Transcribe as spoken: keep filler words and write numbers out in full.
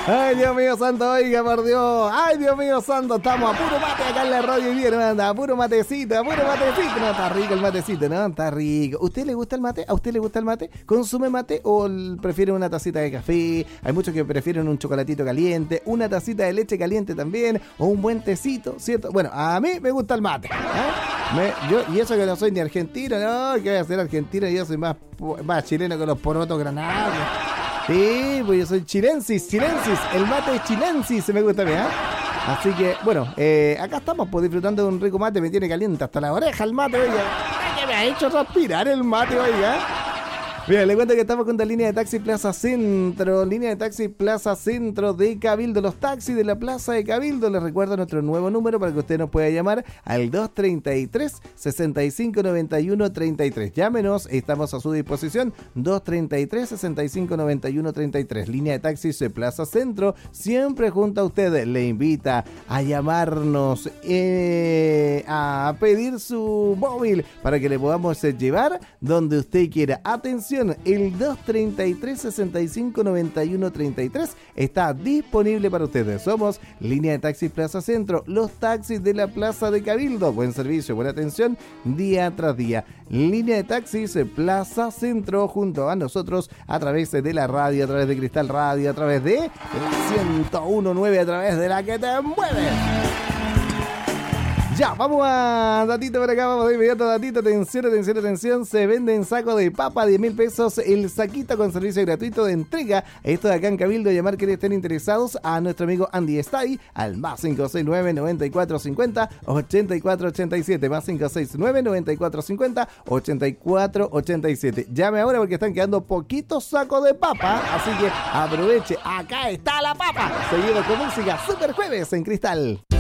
Ay, Dios mío santo, oiga, por Dios. Ay, Dios mío santo, estamos a puro mate acá en la radio y bien, anda, a puro matecito, a puro matecito. No, está rico el matecito, no, está rico. ¿Usted le gusta el mate? ¿A usted le gusta el mate? ¿Consume mate o prefiere una tacita de café? Hay muchos que prefieren un chocolatito caliente, una tacita de leche caliente también, o un buen tecito, ¿cierto? Bueno, a mí me gusta el mate, ¿eh? Me, yo, y eso que no soy ni argentino, no, que voy a ser argentino, yo soy más, más chileno que los porotos granados. Sí, pues yo soy chilensis, chilensis, el mate es chilensis, se me gusta bien, ¿eh? Así que, bueno, eh, acá estamos pues, disfrutando de un rico mate, me tiene caliente hasta la oreja el mate, oiga. ¿Qué me ha hecho respirar el mate, oiga? Bien, le cuento que estamos con la línea de taxi Plaza Centro, línea de taxi Plaza Centro de Cabildo, los taxis de la Plaza de Cabildo. Les recuerdo nuestro nuevo número para que usted nos pueda llamar al dos treinta y tres, sesenta y cinco noventa y uno treinta y tres. Llámenos, estamos a su disposición, dos treinta y tres, sesenta y cinco noventa y uno treinta y tres. Línea de taxis de Plaza Centro, siempre junto a usted. Le invita a llamarnos, eh, a pedir su móvil para que le podamos llevar donde usted quiera. Atención, el dos treinta y tres, sesenta y cinco noventa y uno treinta y tres está disponible para ustedes. Somos línea de taxis Plaza Centro, los taxis de la Plaza de Cabildo. Buen servicio, buena atención día tras día. Línea de taxis Plaza Centro junto a nosotros a través de la radio, a través de Cristal Radio, a través de ciento uno punto nueve, a través de la que te mueve. Ya, vamos a datito por acá, vamos de inmediato, datito, atención, atención, atención, se vende en saco de papa, diez mil pesos el saquito con servicio gratuito de entrega. Esto de acá en Cabildo, llamar que estén interesados a nuestro amigo Andy Stay al más cinco seis nueve, noventa y cuatro cincuenta, ochenta y cuatro ochenta y siete, más cinco seis nueve, noventa y cuatro cincuenta, ochenta y cuatro ochenta y siete. Llame ahora porque están quedando poquitos sacos de papa, así que aproveche, acá está la papa. Seguido con música, Super Jueves en Cristal.